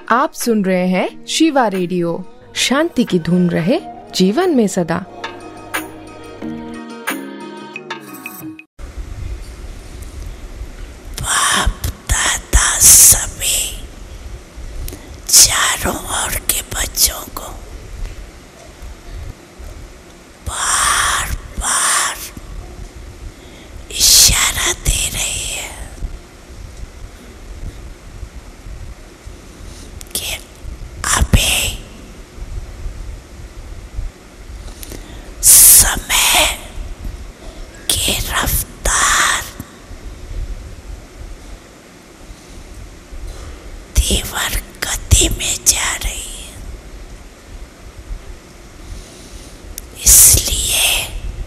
आप सुन रहे हैं शिवा रेडियो। शांति की धुन रहे जीवन में सदा। बाप दादा सभी चारों ओर के बच्चों को बार बार इशारा दे रही है कि अभी समय की रफ्तार तीव्र गति में जा रही है, इसलिए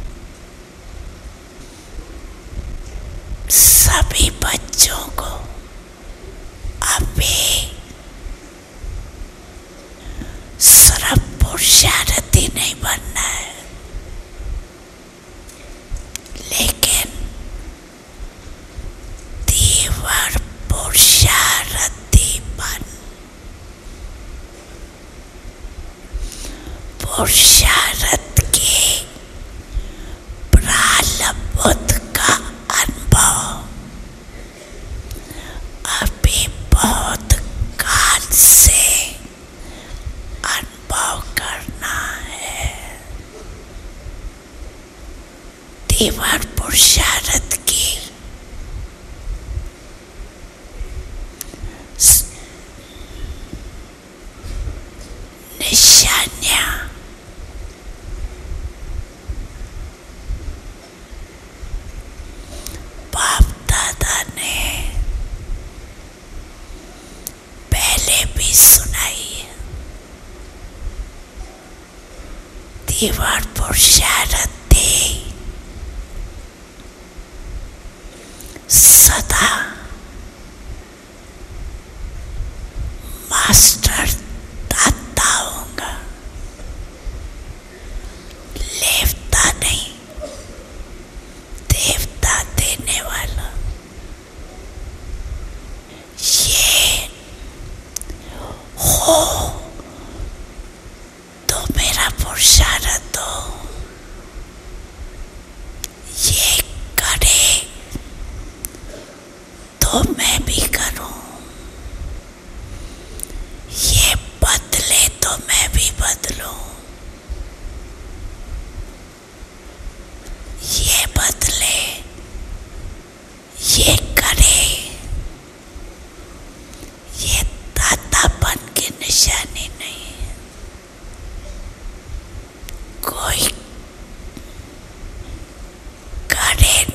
सभी बच्चों को अभी सिर्फ पुरुषार्थी नहीं बनना है, लेकिन तीव्र पुरुषार्थी बन पुरुषार्थ के प्रारब्ध का अनुभव अभी बहुत काल से अनुभव करना है। तीव्र पुरुषार्थ की निशानियां बाप दादा ने पहले भी सुनाई है। तीव्र पुरुषार्थी सदा मास्टर दाता होगा, लेवता नहीं, देवता देने वाला। ये हो तो मेरा पुरुषार्थ हो, ये करे तो मैं भी करूं, ये बदले तो मैं भी बदलूं, ये बदले, ये करे, ये दातापन की निशानी नहीं है। कोई करे